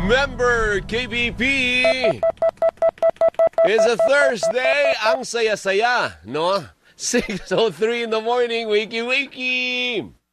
Member KBP! It's a Thursday. Ang saya-saya, no? 6:03 in the morning. Wakey, wakey!